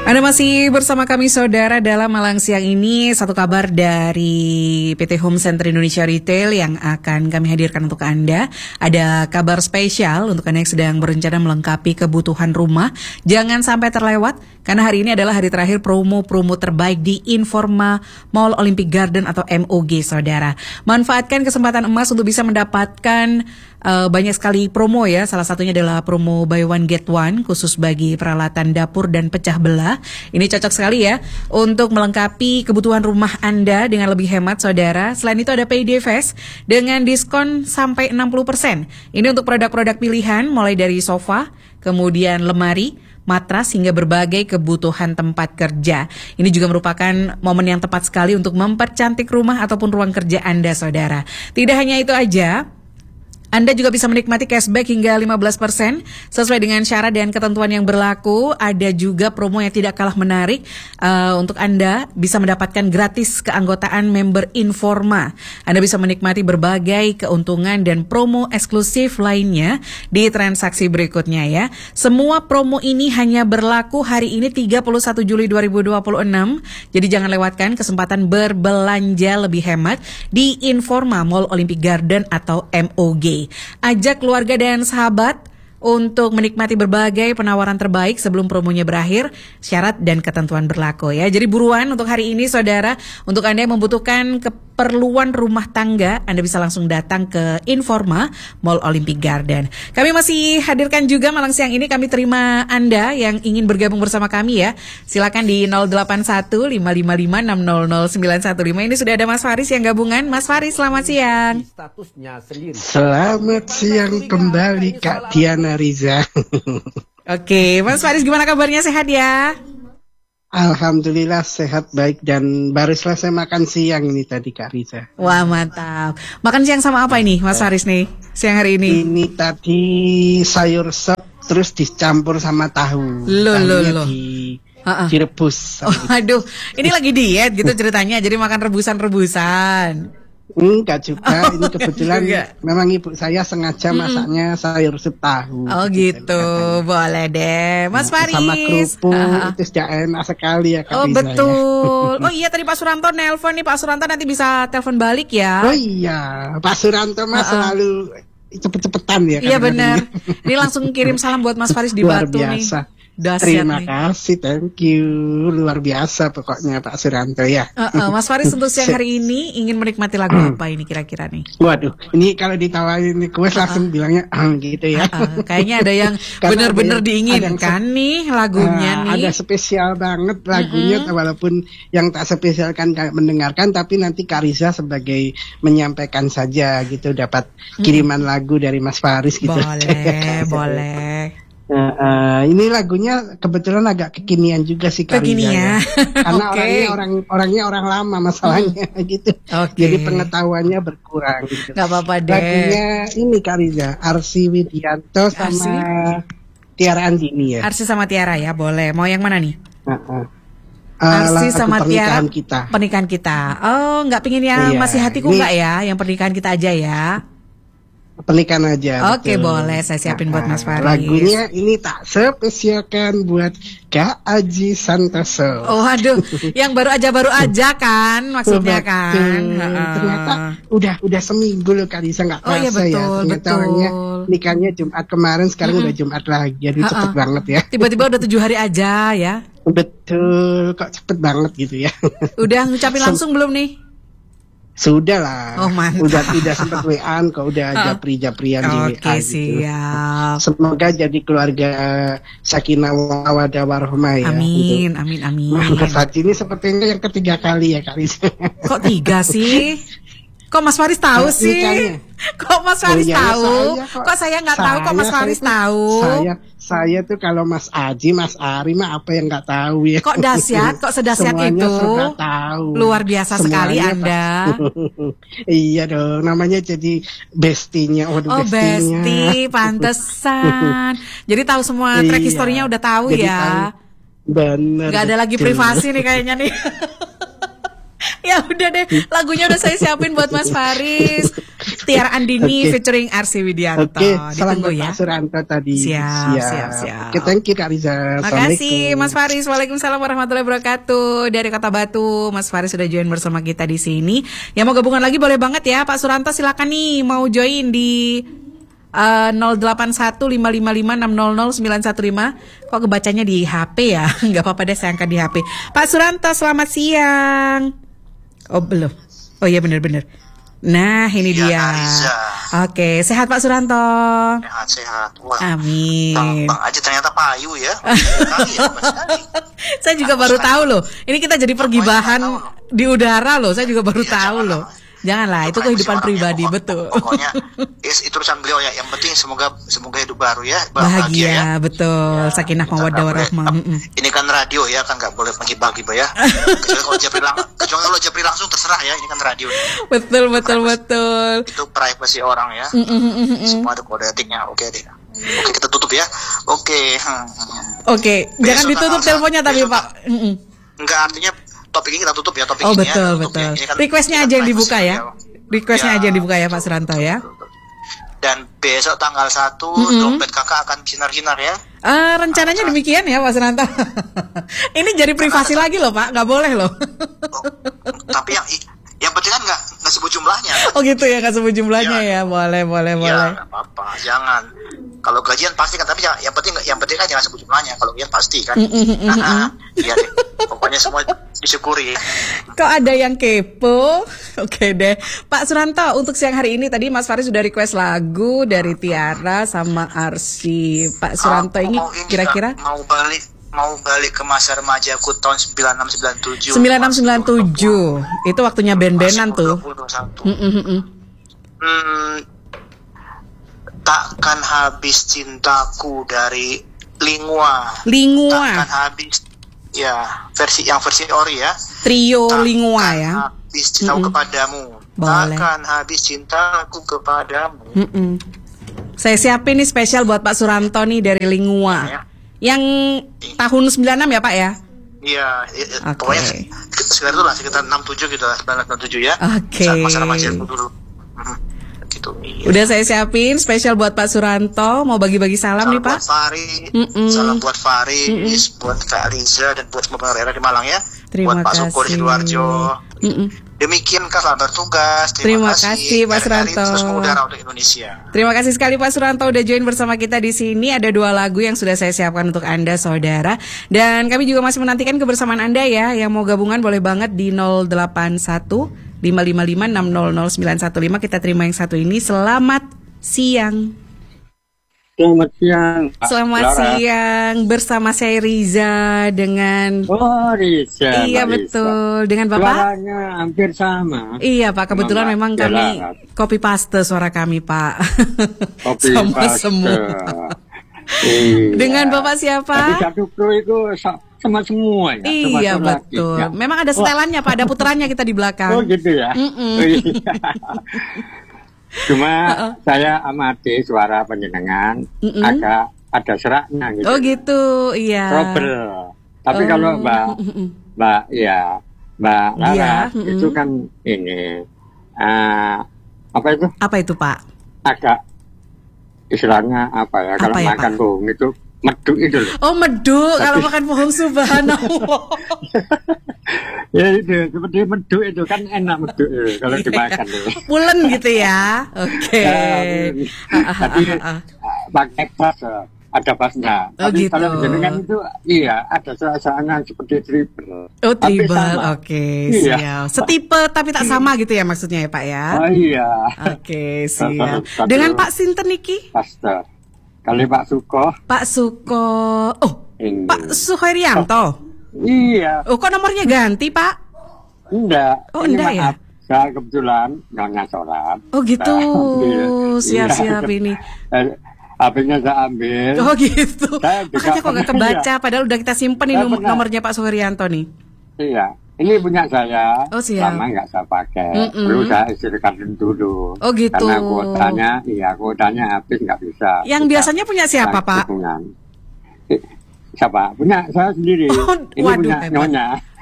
Anda masih bersama kami saudara dalam Malang Siang ini. Satu kabar dari PT Home Center Indonesia Retail yang akan kami hadirkan untuk Anda. Ada kabar spesial untuk Anda yang sedang berencana melengkapi kebutuhan rumah. Jangan sampai terlewat karena hari ini adalah hari terakhir promo-promo terbaik di Informa Mall Olympic Garden atau MOG saudara. Manfaatkan kesempatan emas untuk bisa mendapatkan banyak sekali promo ya. Salah satunya adalah promo buy one get one khusus bagi peralatan dapur dan pecah belah. Ini cocok sekali ya untuk melengkapi kebutuhan rumah Anda dengan lebih hemat saudara. Selain itu ada Payday Fest dengan diskon sampai 60%. Ini untuk produk-produk pilihan mulai dari sofa, kemudian lemari, matras hingga berbagai kebutuhan tempat kerja. Ini juga merupakan momen yang tepat sekali untuk mempercantik rumah ataupun ruang kerja Anda saudara. Tidak hanya itu aja, Anda juga bisa menikmati cashback hingga 15% sesuai dengan syarat dan ketentuan yang berlaku. Ada juga promo yang tidak kalah menarik untuk Anda bisa mendapatkan gratis keanggotaan member Informa. Anda bisa menikmati berbagai keuntungan dan promo eksklusif lainnya di transaksi berikutnya ya. Semua promo ini hanya berlaku hari ini 31 Juli 2026. Jadi jangan lewatkan kesempatan berbelanja lebih hemat di Informa Mall Olympic Garden atau MOG. Ajak keluarga dan sahabat untuk menikmati berbagai penawaran terbaik sebelum promonya berakhir. Syarat dan ketentuan berlaku ya. Jadi buruan untuk hari ini saudara. Untuk Anda yang membutuhkan keperluan rumah tangga, Anda bisa langsung datang ke Informa Mall Olympic Garden. Kami masih hadirkan juga Malang Siang ini. Kami terima Anda yang ingin bergabung bersama kami ya. Silakan di 081-555-600-915. Ini sudah ada Mas Faris yang gabungan. Mas Faris, selamat siang. Selamat siang kembali Kak Diana Riza. Oke, Mas Faris gimana kabarnya, sehat ya? Alhamdulillah sehat baik dan baru selesai makan siang ini tadi Kak Riza. Wah mantap. Makan siang sama apa ini Mas Faris nih siang hari ini? Ini tadi sayur sop terus dicampur sama tahu. Loh. Direbus. Oh, aduh, ini lagi diet gitu ceritanya. Jadi makan rebusan-rebusan. Enggak juga, ini kebetulan memang ibu saya sengaja masaknya sayur sup tahu. Oh gitu, boleh deh Mas Faris. Sama kerupuk, itu sudah enak sekali ya Kak Oh Riza, betul ya. Oh iya, tadi Pak Suranto nelpon nih. Pak Suranto nanti bisa telepon balik ya. Oh iya, Pak Suranto mas selalu cepet-cepetan ya. Iya benar. Ini langsung kirim salam buat Mas Faris di luar Batu biasa. nih. Dasyat Terima nih. kasih, thank you. Luar biasa pokoknya Pak Suranto ya. Mas Faris untuk siang hari ini ingin menikmati lagu apa ini kira-kira nih? Waduh, ini kalau ditawarin request langsung bilangnya gitu ya. Kayaknya ada yang benar-benar diinginkan nih lagunya nih. Ada spesial banget lagunya, walaupun yang tak spesialkan mendengarkan, tapi nanti Kak Riza sebagai menyampaikan saja gitu, dapat kiriman lagu dari Mas Faris gitu. Boleh. Ini lagunya kebetulan agak kekinian juga sih Kak Riza ya. Karena orangnya orang lama masalahnya gitu. Jadi pengetahuannya berkurang gitu. Gak apa-apa deh. Lagunya ini Kak Riza, Arsy Widianto sama Tiara Andini ya. Arsy sama Tiara ya, boleh. Mau yang mana nih? Arsy sama Tiara, pernikahan kita. Oh, nggak pingin yang masih hatiku nggak ya? Yang pernikahan kita aja ya. Pernikahan aja. Oke, boleh. Saya siapin buat Mas Faris. Lagunya ini tak spesialkan buat Kak Aji Santoso. Oh, aduh, yang baru aja kan, maksudnya kan. Ternyata udah seminggu loh Kak Riza, nggak terasa betul. Ya. Nikahnya Jumat kemarin, sekarang udah Jumat lagi. Jadi cepet banget ya. Tiba-tiba udah 7 hari aja ya. Betul, kok cepet banget gitu ya. Udah ngucapin langsung belum nih? Sudah lah. Oh mantap. Udah sempat WA-an kok, udah japri-japrian di WA. Oke, siap. Semoga jadi keluarga sakinah mawaddah warahmah ya. Amin. Saat ini sepertinya yang ketiga kali ya Kak Riza. Kok 3 sih? Kok Mas Faris tahu sih? Kok Mas Faris tahu? Kok saya nggak tahu? Kok Mas Faris tahu? Saya tuh kalau Mas Aji, Mas Ari mah apa yang nggak tahu ya? Kok dahsyat? Kok sedahsyat itu? Tahu. Luar biasa sekali Anda. Iya dong, namanya jadi bestinya. Besti, pantesan. Jadi tahu semua track historinya udah tahu ya. Bener. Gak ada lagi privasi nih kayaknya nih. Ya udah deh, lagunya udah saya siapin buat Mas Faris. Tiara Andini featuring Arsy Widianto. Ditunggu ya. Pak Suranto tadi. Siap. Oke, thank you Kak Riza. Makasih Mas Faris. Waalaikumsalam warahmatullahi wabarakatuh. Dari Kota Batu, Mas Faris sudah join bersama kita di sini. Yang mau gabungan lagi boleh banget ya, Pak Suranto silakan nih mau join di 081555600915. Kok kebacanya di HP ya? Nggak apa-apa deh, saya angkat di HP. Pak Suranto, selamat siang. Oh belum. Oh iya benar-benar. Nah ini dia. Riza. Oke, sehat Pak Suranto. Sehat. Wah, amin. Bang aja ternyata payu ya. Saya juga baru tahu loh. Ini kita jadi pergibahan di udara loh. Saya juga baru tahu loh. Janganlah, itu kehidupan pribadi, betul. Pokoknya itu urusan beliau ya. Yang penting semoga hidup baru ya, bahagia ya. Betul. Sakinah mawaddah warahmah. Ini kan radio ya, kan nggak boleh menghibah-hibah ya. Kecuali kalau Japri langsung terserah ya. Ini kan radio. Betul. Itu privasi orang ya. Semua ada kode etiknya. Oke deh. Oke, kita tutup ya. Oke, jangan ditutup teleponnya tapi Pak. Enggak, artinya topik ini kita tutup ya, topik ini betul. Ya, kan, requestnya aja yang dibuka ya. Requestnya aja yang dibuka ya Pak Suranto ya. Dan besok tanggal 1 dompet kakak akan sinar-sinar ya. Rencananya demikian ya Pak Suranto. Ini jadi privasi lagi loh Pak, nggak boleh loh. Tapi yang penting kan nggak sebut jumlahnya. Oh gitu ya, nggak sebut jumlahnya ya. Boleh. Ya nggak apa-apa, jangan. Kalau gajian pasti kan, tapi yang penting kan jangan sebut jumlahnya. Kalau gajian pasti kan. Iya deh. Pokoknya semua disyukuri. Kok ada yang kepo? Oke deh. Pak Suranto, untuk siang hari ini tadi Mas Faris sudah request lagu dari Tiara sama Arsy. Pak Suranto ini kira-kira mau balik ke masa remajaku tahun 9697. 9697. Itu waktunya band-bandan tuh. Takkan habis cintaku dari Lingua. Takkan habis. Ya, versi ori ya. Trio Lingua ya. Habis cintaku kepadamu. Boleh. Takkan habis cintaku kepadamu. Saya siapin nih spesial buat Pak Suranto nih dari Lingua. Ya. Yang tahun 96 ya Pak ya? Iya, pokoknya sekitar 67 gitu lah, 97 ya. Oke. Masa remaja dulu. Gitu. Iya. Udah saya siapin spesial buat Pak Suranto. Mau bagi-bagi salam nih Pak. Salam buat Faris, buat Kak Riza dan buat semua pendengar di Malang ya. Terima buat Pak Suko di Sidoarjo. Demikian kabar bertugas. Terima kasih Pak Suranto. Terus udara untuk Indonesia. Terima kasih sekali Pak Suranto udah join bersama kita di sini. Ada 2 lagu yang sudah saya siapkan untuk Anda saudara. Dan kami juga masih menantikan kebersamaan Anda ya. Yang mau gabungan boleh banget di 081 555 600 915. Kita terima yang satu ini. Selamat siang. Selamat siang. Selamat siang bersama saya Riza dengan Riza. Iya betul, dengan Bapak. Suaranya hampir sama. Iya Pak, kebetulan memang kami copy paste suara kami Pak. Copy sama paste. semua. Iya. Dengan Bapak siapa? Tapi satu kru itu sama semua ya. Iya betul. Ya. Memang ada setelannya Pak, ada puterannya kita di belakang. Oh gitu ya. Cuma saya amati suara penjenengan agak ada seraknya gitu. Oh gitu, iya. Trouble. Tapi kalau Mbak Lara itu kan ini apa itu? Apa itu Pak? Agak istilahnya apa ya? Kalau ya, makan pohon itu meduk itu loh. Oh meduk, kalau makan pohon subhanallah. Ya itu seperti meduk itu kan enak meduk itu kalau dimakan itu. Pulen gitu ya. Oke. Tapi pakai pas ada pasnya. Tapi gitu. Kalau jenengan itu iya ada suasana seperti triple. Oh triple, oke. Iya. Siap. Setipe tapi tak sama gitu ya maksudnya ya Pak ya. Oh iya. Oke siap. Dengan Pak Sinten niki? Pastor. Kali Pak Suko. Pak Suko. Oh ini. Pak Sukoirianto. Iya. Oh kok nomornya ganti Pak? Enggak. Oh enggak ya? Saya kebetulan nyonya sholat. Oh gitu. Siap-siap ini. HP-nya saya ambil. Oh gitu. Makanya kok gak kebaca. Iya. Padahal udah kita simpen ini nomornya Pak Sukoirianto nih. Iya. Ini punya saya. Oh siap. Lama nggak saya pakai. Perlu saya istirahat dulu. Oh gitu. Karena kuotanya habis nggak bisa. Yang biasanya punya siapa Pak? Siapa? Punya saya sendiri. Oh, ini waduh, punya hebat. nyonya.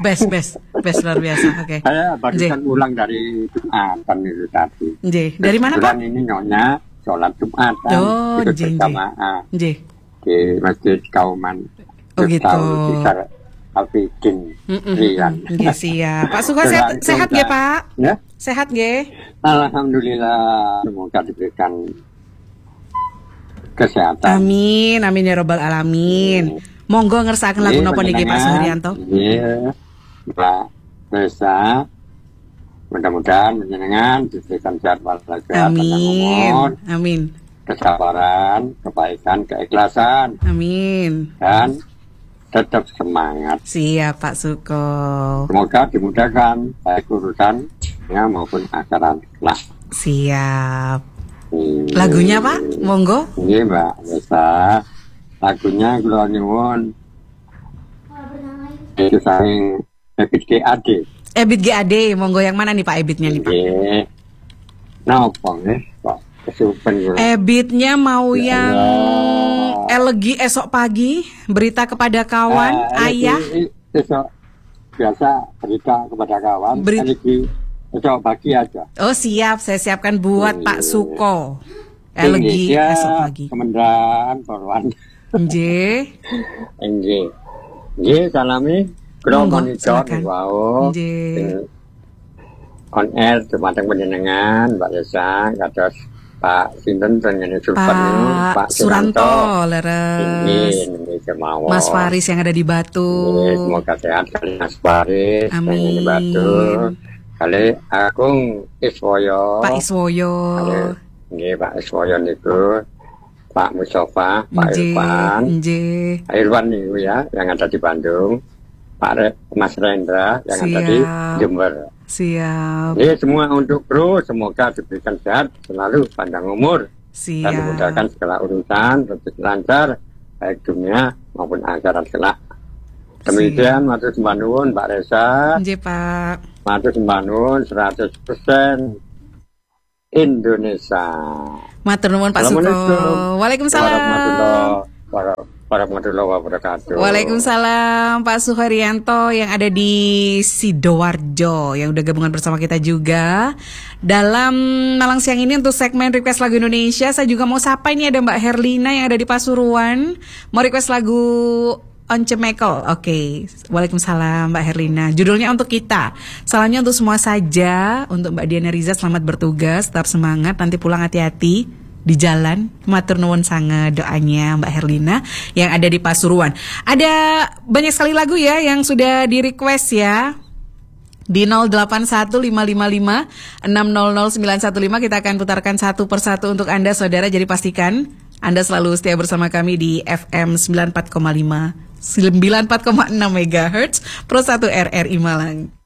Best luar biasa. Oke. Saya barusan ulang dari Jumatan itu tadi. Dari mana Pak? Ini nyonya sholat Jumatan ikut berjamaah di Masjid Kauman. Oh gitu. Alfikin Rian. Siap. Pak Suko sehat ya Pak? Ya? Sehat nggih? Alhamdulillah, semoga diberikan kesehatan. Amin ya robbal alamin. Monggo ngersakaken lagu napa niki Pak Suharyanto? Iya. Mbak Desa, mudah-mudahan menyenangkan diberikan sehat walafiat, amin. Kesabaran, kebaikan, keikhlasan. Amin. Dan tetap semangat. Siap Pak Suko. Semoga dimudahkan baik urusannya maupun acara lah. Siap. Lagunya Pak, monggo. Iya Mbak Desa. Lagunya kula nyuwun itu saking Ebit GAD. Ebit GAD, monggo yang mana nih Pak Ebitnya nih Pak? Napa nggih, Pak? Kesupen kula. Ebitnya mau yang elegi esok pagi, berita kepada kawan, ayah. Esok biasa berita kepada kawan, elegi esok pagi aja. Oh siap, saya siapkan buat Pak Suko. Elegi esok pagi. Kementerian Poluan. Nggih. Nggih, salami kula monitor wau. On air dumateng panjenengan Mbak Desa kados Pak sinten pengen Pak Suranto leres. Mas Faris yang ada di Batu. Semoga sehat kali Mas Faris yang di Batu. Kali Agung Iswoyo. Pak Iswoyo. Nggih Pak Iswoyo niku Pak Mustafa, Pak Irfan. Pak Irfan niku ya yang ada di Bandung. Mas Rendra yang ada di Jember. Siap. Ini semua untuk kru, semoga diberikan sehat selalu, panjang umur. Siap. Dan dimudahkan segala urusan, terus lancar, baik dunia maupun akhirat kelak. Demikian, matur sembah nuwun Pak Reza. Nggih Pak. Matur sembah nuwun 100% Indonesia. Matur nuwun Pak Suko. Waalaikumsalam. Warahmatullahi wabarakatuh. Waalaikumsalam Pak Suharyanto yang ada di Sidoarjo yang udah gabungan bersama kita juga dalam Malang Siang ini untuk segmen request lagu Indonesia. Saya juga mau sapa ini ada Mbak Herlina yang ada di Pasuruan mau request lagu Once Mekel. Oke. Waalaikumsalam Mbak Herlina. Judulnya untuk kita. Salamnya untuk semua saja. Untuk Mbak Diana Riza selamat bertugas, tetap semangat, nanti pulang hati-hati di jalan. Matur nuwun sangat doanya Mbak Herlina yang ada di Pasuruan. Ada banyak sekali lagu ya yang sudah di request ya. Di 081555600915 kita akan putarkan satu persatu untuk Anda saudara. Jadi pastikan Anda selalu setia bersama kami di FM 94,6 MHz Pro 1 RRI Malang.